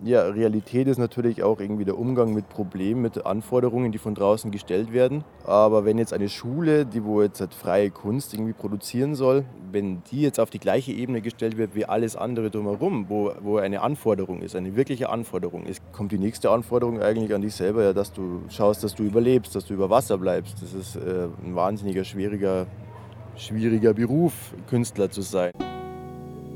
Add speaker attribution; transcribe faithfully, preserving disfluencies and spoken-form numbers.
Speaker 1: Ja, Realität ist natürlich auch irgendwie der Umgang mit Problemen, mit Anforderungen, die von draußen gestellt werden. Aber wenn jetzt eine Schule, die wo jetzt halt freie Kunst irgendwie produzieren soll, wenn die jetzt auf die gleiche Ebene gestellt wird wie alles andere drumherum, wo wo eine Anforderung ist, eine wirkliche Anforderung ist, kommt die nächste Anforderung eigentlich an dich selber, ja, dass du schaust, dass du überlebst, dass du über Wasser bleibst. Das ist, äh, 'n wahnsinniger schwieriger schwieriger Beruf, Künstler zu sein.